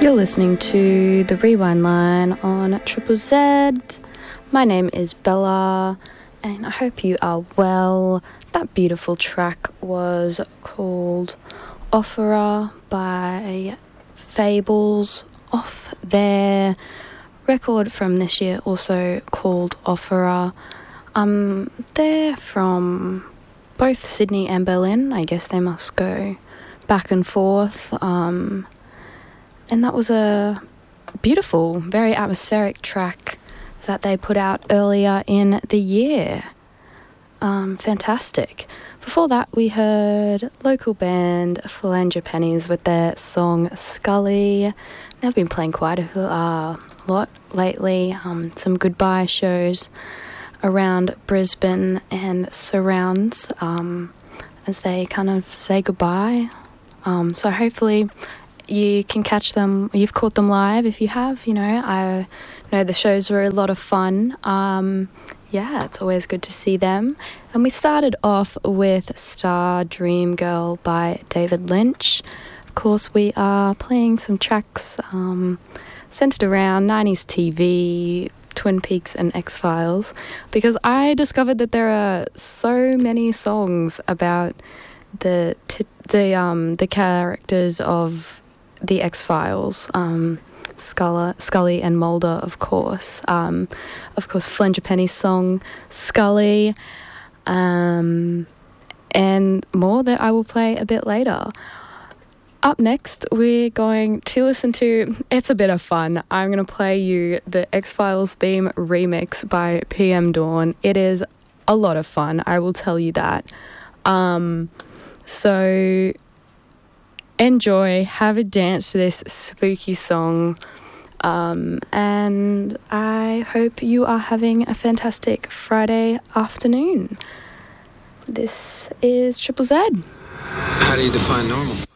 You're listening to the Rewind Line on Triple Z. My name is Bella, and I hope you are well. That beautiful track was called Offerer by Fables, off their record from this year, also called Offerer. They're from both Sydney and Berlin. I guess they must go back and forth. And that was a beautiful, very atmospheric track that they put out earlier in the year. Fantastic. Before that, we heard local band Flanger Pennies with their song Scully. They've been playing quite a lot lately. Some goodbye shows around Brisbane and surrounds as they kind of say goodbye. So hopefully you can catch them. You've caught them live. If you have, I know the shows were a lot of fun. It's always good to see them. And we started off with Star Dream Girl by David Lynch. Of course, we are playing some tracks centered around 90s TV, Twin Peaks and X-Files, because I discovered that there are so many songs about the characters of the X-Files, Scully and Mulder, of course. Flanger Penny's song Scully, and more that I will play a bit later. Up next, we're going to listen to, it's a bit of fun. I'm going to play you the X-Files theme remix by PM Dawn. It is a lot of fun, I will tell you that. So enjoy, have a dance to this spooky song, and I hope you are having a fantastic Friday afternoon. This is Triple Z. How do you define normal?